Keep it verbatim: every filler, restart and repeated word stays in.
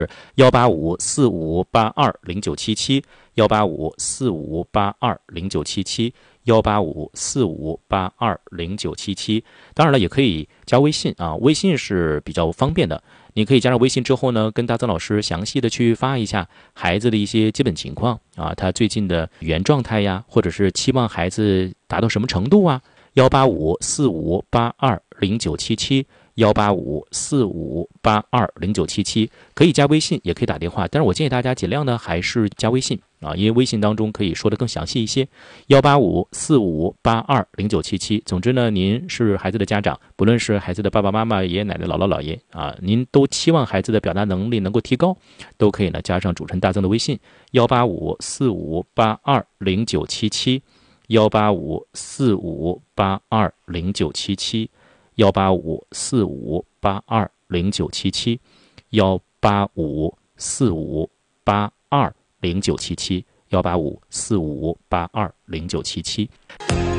幺八五四五八二零九七七，幺八五四五八二零九七七，幺八五四五八二零九七七。当然了，也可以加微信啊，微信是比较方便的。你可以加上微信之后呢，跟大曾老师详细的去发一下孩子的一些基本情况啊，他最近的语言状态呀，或者是期望孩子达到什么程度啊。幺八五四五八二零九七七，幺八五四五八二零九七七，可以加微信，也可以打电话，但是我建议大家尽量呢还是加微信啊，因为微信当中可以说的更详细一些。幺八五四五八二零九七七，总之呢，您是孩子的家长，不论是孩子的爸爸妈妈、爷爷奶奶、姥姥姥爷啊，您都期望孩子的表达能力能够提高，都可以呢加上主持人大曾的微信幺八五四五八二零九七七。幺八五四五八二零九七七，幺八五四五八二零九七七，幺八五四五八二零九七七，幺八五四五八二零九七七。